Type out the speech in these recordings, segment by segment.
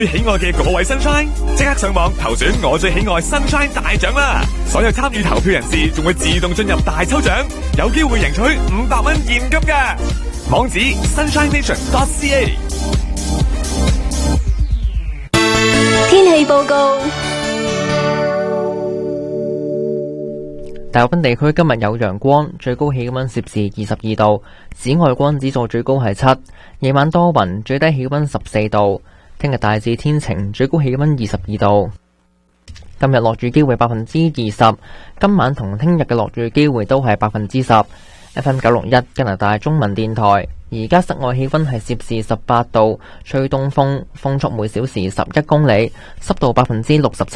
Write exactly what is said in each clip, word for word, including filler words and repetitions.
喜愛嘅嗰位 Sunshine， 即刻上網投選我最喜愛 Sunshine 大獎啦！所有參與投票人士仲會自動進入大抽獎，有機會贏取五百蚊現金㗎。網址 sunshine nation dot c a。 天氣報告。 大部分地區今日有陽光，最高氣溫攝氏二十二度，紫外光指數最高係七。夜晚多雲，最低氣溫十四度。聽日大致天晴，最高氣溫二十二度。今日落雨機會百分之二十，今晚同聽日嘅落雨機會都係百分之十。F M 九六一加拿大中文電台，而家室外氣溫係攝氏十八度，吹東風，風速每小時十一公里，濕度百分之六十七。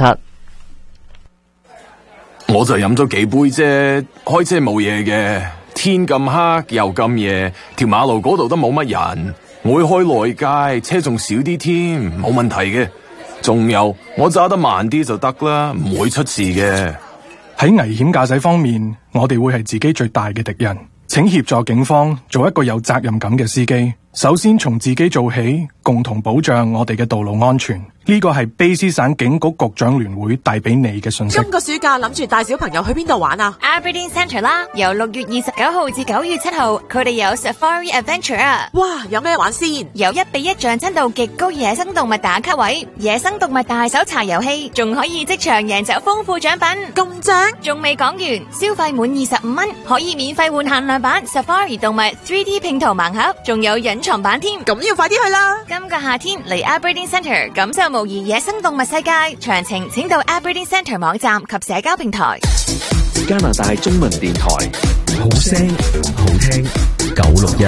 我就飲咗幾杯啫，開車冇嘢嘅。天咁黑又咁夜，條馬路嗰度都冇乜人。我會開內街，車仲少啲添，冇問題嘅。仲有，我揸得慢啲就得啦，唔會出事嘅。 喺危險駕駛方面，我哋會係自己最大嘅敵人。請協助警方做一個有責任感嘅司機。首先從自己做起，共同保障我哋嘅道路安全。呢個係卑詩省警局局長聯會帶俾你嘅信息。 今個暑假諗住帶小朋友去邊度玩啊？ Aberdeen Centre 啦，由六月二十九號至九月七號，佢哋有 Safari Adventure 啊！ 哇，有咩玩先？ 有一比一像真度極高野生動物打卡位、野生動物大搜查遊戲，仲可以即場贏走豐富獎品， 咁正！ 仲未講完，消費滿二十五蚊可以免費換限量版 Safari 動物 三 D 拼圖盲盒，仲有隱藏版添。 咁要快啲去啦！ 今個夏天嚟 Aberdeen Centre 感受無疑野生動物世界，詳情請到 Aberdeen Centre 網站及社交平台。 加拿大中文電台，好聲好聽，九六一。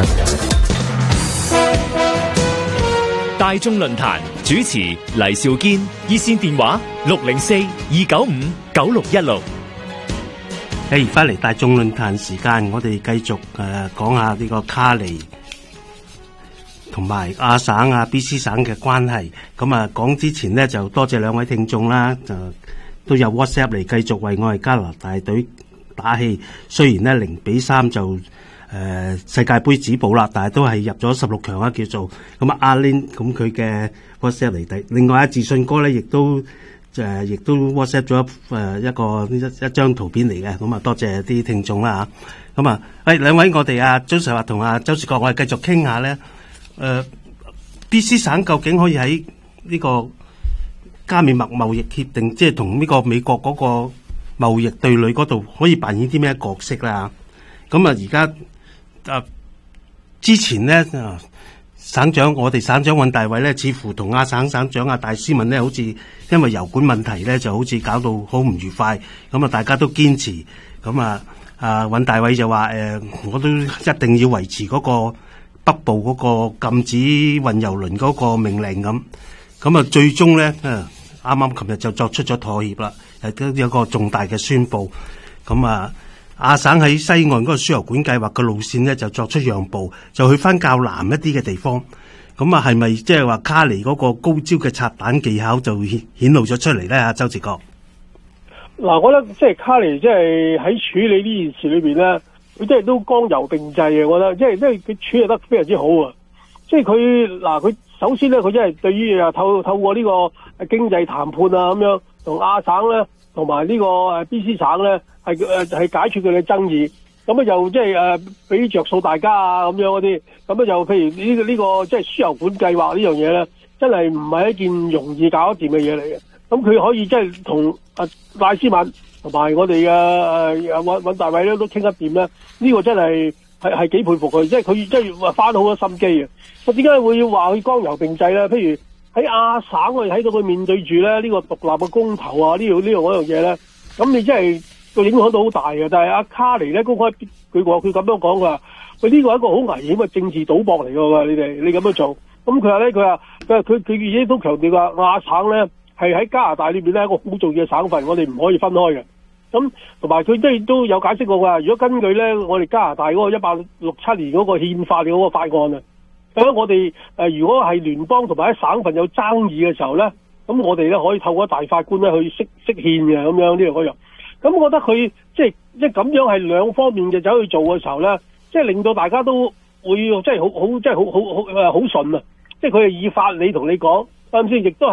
大眾論壇主持黎兆堅，熱線電話六零四二九五九六一六。 誒，翻嚟大眾論壇時間，我哋繼續誒講下呢個卡尼同埋亞省啊、B C 省嘅關係。咁啊，講之前呢，就多謝兩位聽眾啦，就都有 WhatsApp 嚟繼續為我哋加拿大隊打氣。雖然呢零比三就誒、呃、世界盃止步啦，但係都係入咗十六強啊，叫做咁啊。阿 Lin 咁佢嘅 WhatsApp 嚟睇，另外阿自信哥咧亦都誒亦、呃、都 WhatsApp 咗誒一個一一張圖片嚟嘅。咁啊，多謝啲聽眾啦嚇。咁啊，誒兩位我哋啊張實華同阿周志國，我哋繼續傾下咧。誒、呃、B C 省究竟可以喺呢個加美墨貿易協定，即係同呢個美國嗰個貿易對壘嗰度，可以扮演啲咩角色啦？咁啊，而家啊之前咧啊，省長我哋省長尹大偉咧，似乎同亞省省長啊戴斯文咧，好似因為油管問題咧，就好似搞到好唔愉快。咁啊，大家都堅持。咁啊啊尹大偉就話誒、呃，我都一定要維持嗰個北部嗰個禁止運油輪嗰個命令咁。咁啊，最終咧啊，啱啱琴日就作出咗妥協啦，亦都有個重大嘅宣佈。咁啊，亞省喺西岸嗰個輸油管計劃嘅路線咧，就作出讓步，就去翻較南一啲嘅地方。咁啊，係咪即係話卡尼嗰個高招嘅拆彈技巧就顯顯露咗出嚟咧？啊，周志國。 嗱，我覺得即係卡尼，即係喺處理呢件事裏邊咧，佢真係都剛柔並濟嘅。我覺得即係即係佢處理得非常之好啊！即係佢嗱，佢首先咧，佢真係對於啊透透過呢個經濟談判啊咁樣，同亞省咧，同埋呢個誒 B C 省咧，係誒係解決佢嘅爭議。咁啊又即係誒俾着數大家啊咁樣嗰啲。咁啊又譬如呢個呢個即係輸油管計劃呢樣嘢咧，真係唔係一件容易搞得掂嘅嘢嚟嘅。咁佢可以即係同啊賴斯文同埋我哋嘅誒尹尹大偉咧都傾得掂咧。呢個真係係係幾佩服佢，即係佢即係話花好多心機啊！我點解會要話佢剛柔並濟咧？譬如喺亞省，我哋睇到佢面對住咧呢個獨立嘅公投啊，呢樣呢樣嗰樣嘢咧，咁你真係個影響都好大嘅。但係阿卡尼咧公開佢話佢咁樣講，佢話佢呢個係一個好危險嘅政治賭博嚟㗎。你哋你咁樣做，咁佢話咧，佢話佢話佢佢已經都強調話亞省咧係喺加拿大裏邊咧一個好重要嘅省份，我哋唔可以分開嘅。咁同埋佢即係都有解釋過㗎。如果根據咧我哋加拿大嗰個一八六七年嗰個憲法嘅嗰個法案啊，咁我哋誒、呃、如果係聯邦同埋喺省份有爭議嘅時候咧，咁我哋咧可以透過大法官咧去釋釋憲嘅咁樣呢樣嗰樣。咁我覺得佢即係即係咁樣係兩方面嘅走去做嘅時候咧，即係令到大家都會即係好好即係好好好誒好順啊！即係佢係以法理同你講，啱唔啱先？亦都係。